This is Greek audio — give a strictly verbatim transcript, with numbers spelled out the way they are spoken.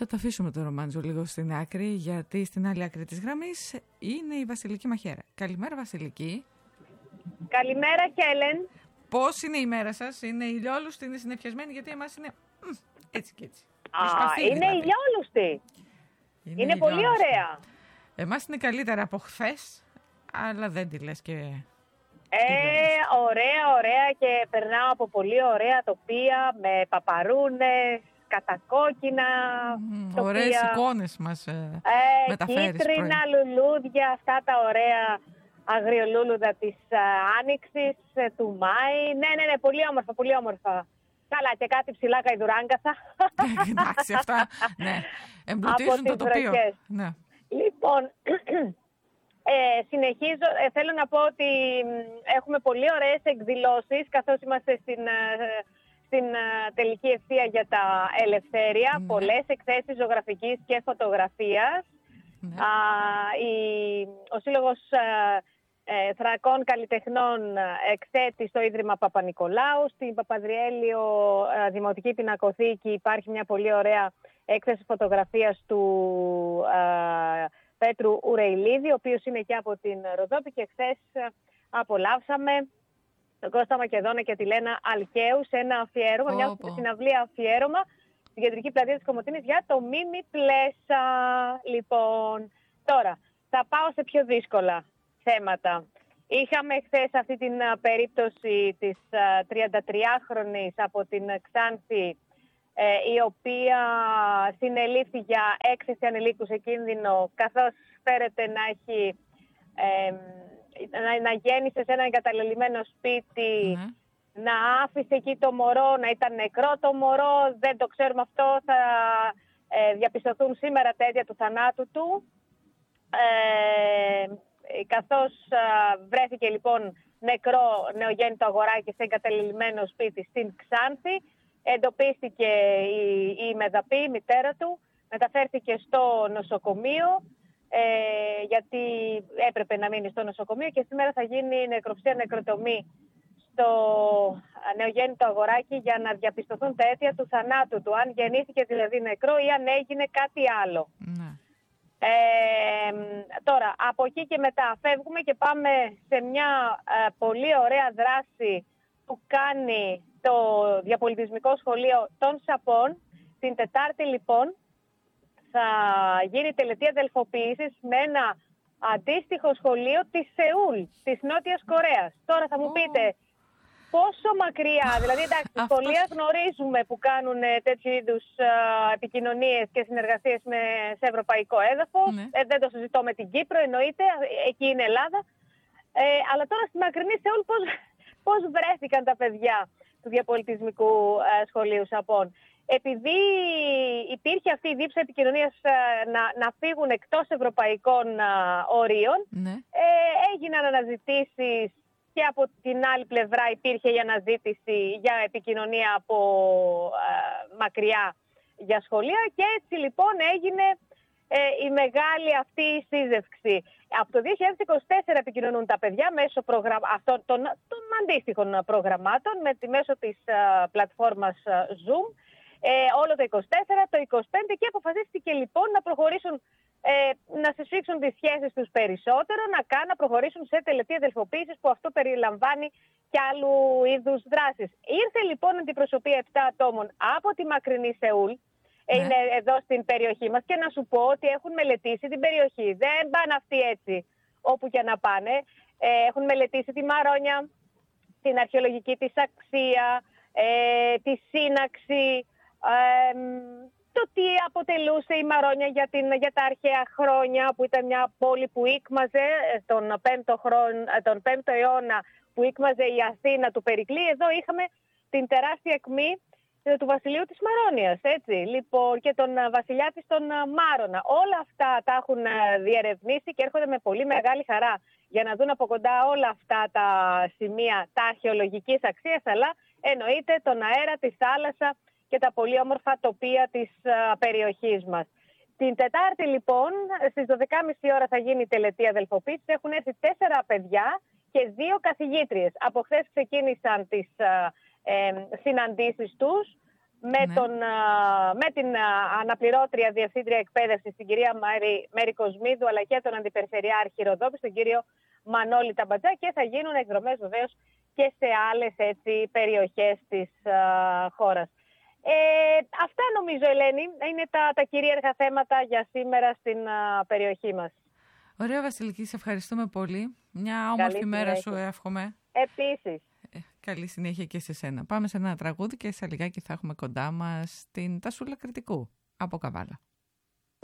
Θα το αφήσουμε το ρομάντζο λίγο στην άκρη, γιατί στην άλλη άκρη της γραμμής είναι η Βασιλική Μαχαίρα. Καλημέρα, Βασιλική. Καλημέρα, Χέλεν. Πώς είναι η μέρα σας? Είναι ηλιόλουστη, είναι συννεφιασμένη? Γιατί εμάς είναι μ, έτσι και έτσι. Α, είναι δηλαδή ηλιόλουστη. Είναι, είναι πολύ ωραία. Εμάς είναι καλύτερα από χθες, αλλά δεν τη λες και... Ε, ωραία, ωραία, και περνάω από πολύ ωραία τοπία με παπαρούνες, κατακόκκινα mm, τοπία. Ωραίες εικόνες μας ε, ε, μεταφέρεις. Κίτρινα λουλούδια, αυτά τα ωραία αγριολούλουδα της α, Άνοιξης, ε, του Μάη. Ναι, ναι, ναι, πολύ όμορφα, πολύ όμορφα. Καλά, και κάτι ψηλά καϊδουράγκασα. Εντάξει, αυτά, ναι, εμπλουτίζουν το τοπίο. Ναι. Λοιπόν, ε, συνεχίζω, ε, θέλω να πω ότι έχουμε πολύ ωραίες εκδηλώσεις, καθώς είμαστε στην, ε, στην ε, τελική ευθεία για τα Ελευθέρια. Ναι. Πολλές εκθέσεις ζωγραφικής και φωτογραφίας. Ναι. Α, η, ο Σύλλογος ε, ε, Θρακών Καλλιτεχνών εκθέτει στο Ίδρυμα Παπα-Νικολάου. Στην Παπαδριέλιο ε, Δημοτική Πινακοθήκη υπάρχει μια πολύ ωραία έκθεση φωτογραφίας του ε, Πέτρου Ουρεϊλίδη, ο οποίος είναι και από την Ροδόπη, και χθες απολαύσαμε τον Κώστα Μακεδόνα και τη Λένα Αλκαίου σε ένα αφιέρωμα, oh, μια oh. συναυλία αφιέρωμα στην κεντρική πλατεία της Κομοτήνης για το Μίμη Πλέσα. Λοιπόν, τώρα θα πάω σε πιο δύσκολα θέματα. Είχαμε χθες αυτή την περίπτωση της τριαντατριάχρονης από την Ξάνθη, η οποία συνελήφθη για έκθεση ανηλίκου σε κίνδυνο, καθώς φέρεται να έχει ε, να, να γέννησε σε ένα εγκαταλελειμμένο σπίτι, mm-hmm. να άφησε εκεί το μωρό, να ήταν νεκρό το μωρό, δεν το ξέρουμε αυτό, θα ε, διαπιστωθούν σήμερα τα αίτια του θανάτου του. Ε, καθώς ε, βρέθηκε λοιπόν νεκρό νεογέννητο αγοράκι σε εγκαταλελειμμένο σπίτι στην Ξάνθη, εντοπίστηκε η, η μεδαπή, η μητέρα του, μεταφέρθηκε στο νοσοκομείο, ε, γιατί έπρεπε να μείνει στο νοσοκομείο, και σήμερα θα γίνει νεκροψία νεκροτομή στο νεογέννητο αγοράκι για να διαπιστωθούν τα αίτια του θανάτου του, αν γεννήθηκε δηλαδή νεκρό ή αν έγινε κάτι άλλο. Ναι. Ε, τώρα, από εκεί και μετά φεύγουμε και πάμε σε μια ε, πολύ ωραία δράση που κάνει το Διαπολιτισμικό Σχολείο των Σαπών. Την Τετάρτη λοιπόν θα γίνει τελετή αδελφοποίησης με ένα αντίστοιχο σχολείο της Σεούλ, της Νότιας Κορέας. Τώρα θα μου oh. πείτε πόσο μακριά, δηλαδή εντάξει, σχολεία γνωρίζουμε που κάνουν τέτοιου είδους επικοινωνίες και συνεργασίες με, σε ευρωπαϊκό έδαφος. Mm. Ε, δεν το συζητώ με την Κύπρο, εννοείται, εκεί είναι Ελλάδα. Ε, αλλά τώρα στη μακρινή Σεούλ πώς, πώς βρέθηκαν τα παιδιά του Διαπολιτισμικού ε, Σχολείου Σαπών? Επειδή υπήρχε αυτή η δίψα επικοινωνίας ε, να, να φύγουν εκτός ευρωπαϊκών ε, ορίων, ναι. ε, έγιναν αναζητήσεις, και από την άλλη πλευρά υπήρχε η αναζήτηση για επικοινωνία από ε, μακριά για σχολεία, και έτσι λοιπόν έγινε ε, η μεγάλη αυτή σύζευξη. Από το δύο χιλιάδες είκοσι τέσσερα επικοινωνούν τα παιδιά μέσω προγραμ... αυτών των, των αντίστοιχων προγραμμάτων με τη μέσω της uh, πλατφόρμας uh, Zoom ε, όλο το είκοσι τέσσερα, το είκοσι πέντε, και αποφασίστηκε λοιπόν να προχωρήσουν, ε, να συσφίξουν τις σχέσεις τους περισσότερο, να κάνουν, να προχωρήσουν σε τελετή αδελφοποίησης, που αυτό περιλαμβάνει και άλλου είδους δράσεις. Ήρθε λοιπόν αντιπροσωπεία επτά ατόμων από τη μακρινή Σεούλ, ναι. είναι εδώ στην περιοχή μας, και να σου πω ότι έχουν μελετήσει την περιοχή. Δεν πάνε αυτοί έτσι όπου και να πάνε. Ε, έχουν μελετήσει τη Μαρόνια, την αρχαιολογική της αξία, ε, τη σύναξη, ε, το τι αποτελούσε η Μαρόνια για, την, για τα αρχαία χρόνια, που ήταν μια πόλη που ήκμαζε τον πέμπτο, χρόνο, τον πέμπτο αιώνα, που ήκμαζε η Αθήνα του Περικλή. Εδώ είχαμε την τεράστια εκμή του βασιλείου της Μαρόνιας, έτσι, λοιπόν, και τον βασιλιά της τον Μάρονα. Όλα αυτά τα έχουν διερευνήσει και έρχονται με πολύ μεγάλη χαρά για να δουν από κοντά όλα αυτά τα σημεία τα αρχαιολογικής αξίας, αλλά εννοείται τον αέρα, τη θάλασσα και τα πολύ όμορφα τοπία της α, περιοχής μας. Την Τετάρτη λοιπόν στις δώδεκα και μισή ώρα θα γίνει η τελετή αδελφοποίησης. Έχουν έρθει τέσσερα παιδιά και δύο καθηγήτριες. Από χθες ξεκίνησαν τις α, ε, συναντήσεις τους. με, ναι. τον, με την αναπληρώτρια διευθύντρια εκπαίδευσης, την κυρία Μέρη, Μέρη Κοσμίδου, αλλά και τον αντιπεριφερειάρχη Ροδόπη, τον κύριο Μανώλη Ταμπατζά, και θα γίνουν εκδρομές βεβαίως και σε άλλες έτσι, περιοχές της α, χώρας. Ε, αυτά νομίζω, Ελένη, είναι τα, τα κυρίαρχα θέματα για σήμερα στην α, περιοχή μας. Ωραία, Βασιλική, σε ευχαριστούμε πολύ. Μια όμορφη μέρα σου εύχομαι. Επίσης. Ε, καλή συνέχεια και σε σένα. Πάμε σε ένα τραγούδι και σε λιγάκι θα έχουμε κοντά μας την Τασούλα Κρητικού από Καβάλα.